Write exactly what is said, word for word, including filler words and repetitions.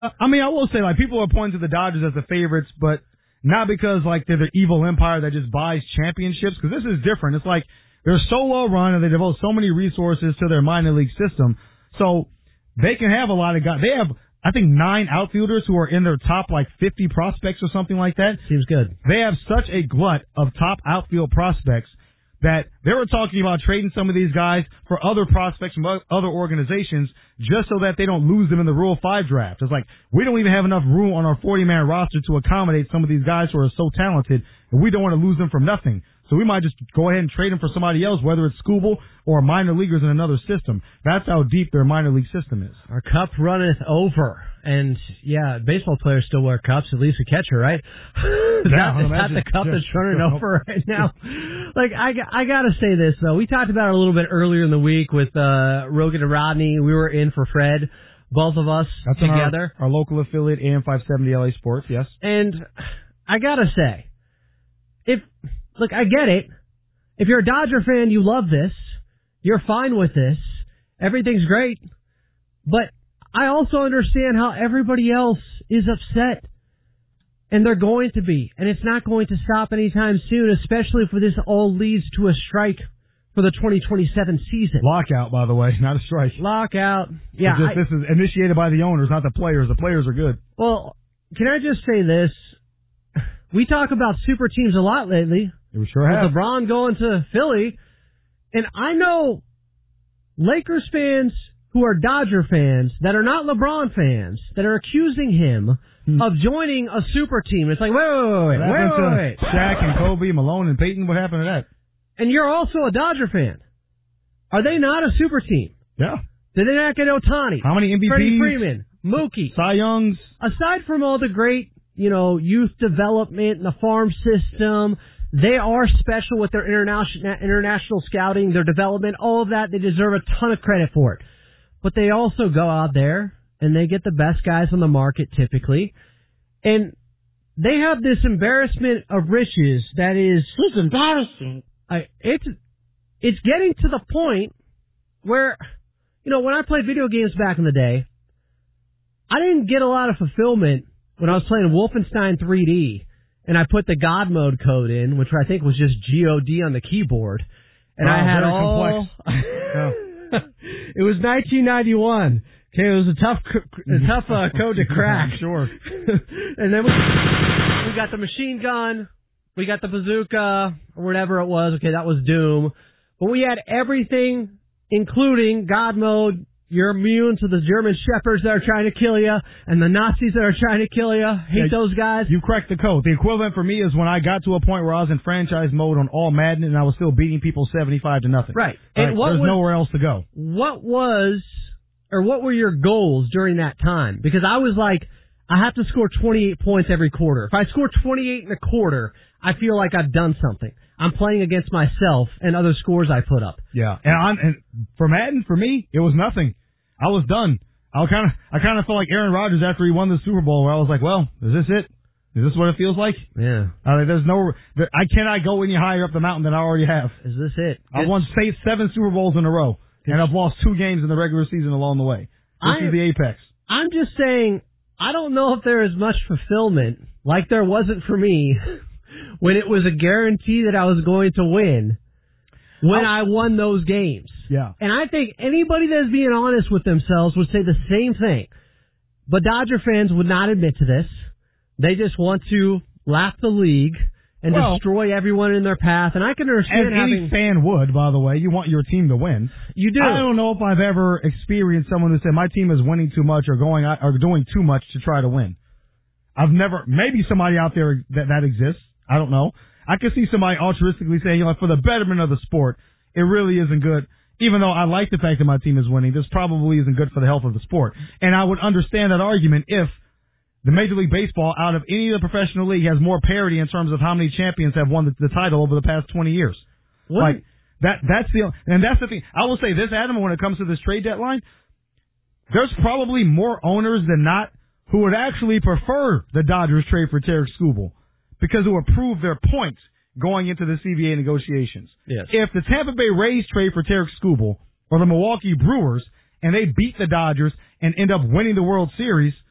I mean, I will say, like, people are pointing to the Dodgers as the favorites, but not because, like, they're the evil empire that just buys championships, because this is different. It's like they're so well run and they devote so many resources to their minor league system, so they can have a lot of guys. They have, I think, nine outfielders who are in their top, like, fifty prospects or something like that. Seems good. They have such a glut of top outfield prospects that they were talking about trading some of these guys for other prospects from other organizations just so that they don't lose them in the Rule five draft. It's like, we don't even have enough room on our forty-man roster to accommodate some of these guys who are so talented, and we don't want to lose them from nothing. So we might just go ahead and trade them for somebody else, whether it's Skubal or minor leaguers in another system. That's how deep their minor league system is. Our cup runneth over. And, yeah, baseball players still wear cups, at least a catcher, right? is Yeah, that, is that the cup that's running over right now? Like, I, I got to say this, though. We talked about it a little bit earlier in the week with uh, Rogan and Rodney. We were in for Fred, both of us that's together. Our, our local affiliate, A M five seventy L A Sports, yes. And I got to say, if... Look, I get it. If you're a Dodger fan, you love this. You're fine with this. Everything's great. But I also understand how everybody else is upset. And they're going to be. And it's not going to stop anytime soon, especially if this all leads to a strike for the twenty twenty-seven season. Lockout, by the way, not a strike. Lockout. Yeah. Just, I, this is initiated by the owners, not the players. The players are good. Well, can I just say this? We talk about super teams a lot lately. We sure have. With LeBron going to Philly. And I know Lakers fans who are Dodger fans that are not LeBron fans that are accusing him hmm. of joining a super team. It's like, wait, wait, wait, wait, wait, wait, wait. Shaq and Kobe, Malone and Peyton, what happened to that? And you're also a Dodger fan. Are they not a super team? Yeah. Did they not get Ohtani? How many M V Ps? Freddie Freeman, Mookie. Cy Youngs. Aside from all the great, you know, youth development and the farm system, they are special with their international international scouting, their development, all of that. They deserve a ton of credit for it. But they also go out there and they get the best guys on the market typically. And they have this embarrassment of riches that is... It's embarrassing. I, it's, it's getting to the point where, you know, when I played video games back in the day, I didn't get a lot of fulfillment when I was playing Wolfenstein three D. And I put the God mode code in, which I think was just G O D on the keyboard. And oh, I had very all... complex. It was nineteen ninety-one. Okay, it was a tough a tough uh, code to crack. Sure. And then we, we got the machine gun, we got the bazooka, or whatever it was. Okay, that was Doom. But we had everything, including God mode. You're immune to the German shepherds that are trying to kill you and the Nazis that are trying to kill you. Hate yeah, those guys. You cracked the code. The equivalent for me is when I got to a point where I was in franchise mode on all Madden and I was still beating people seventy-five to nothing. Right. Like, and what there's was, nowhere else to go. What was, or what were your goals during that time? Because I was like, I have to score twenty-eight points every quarter. If I score twenty-eight in a quarter, I feel like I've done something. I'm playing against myself and other scores I put up. Yeah. And, I'm, and for Madden, for me, it was nothing. I was done. I kind of, I kind of felt like Aaron Rodgers after he won the Super Bowl, where I was like, "Well, is this it? Is this what it feels like?" Yeah. I mean, there's no, there, I cannot go any higher up the mountain than I already have. Is this it? I've won seven Super Bowls in a row, and I've lost two games in the regular season along the way. This I, is the apex. I'm just saying, I don't know if there is much fulfillment, like there wasn't for me, when it was a guarantee that I was going to win. When I won those games. Yeah. And I think anybody that's being honest with themselves would say the same thing. But Dodger fans would not admit to this. They just want to laugh the league and well, destroy everyone in their path. And I can understand as having... any fan would, by the way. You want your team to win. You do. I don't know if I've ever experienced someone who said, my team is winning too much or going or doing too much to try to win. I've never... Maybe somebody out there that, that exists. I don't know. I can see somebody altruistically saying, you know, for the betterment of the sport, it really isn't good. Even though I like the fact that my team is winning, this probably isn't good for the health of the sport. And I would understand that argument if the Major League Baseball, out of any of the professional league, has more parity in terms of how many champions have won the, the title over the past twenty years. What? Like, that, that's the, and that's the thing. I will say this, Adam, when it comes to this trade deadline, there's probably more owners than not who would actually prefer the Dodgers trade for Tarik Skubal, because it would prove their points going into the C B A negotiations. Yes. If the Tampa Bay Rays trade for Tarik Skubal or the Milwaukee Brewers and they beat the Dodgers and end up winning the World Series,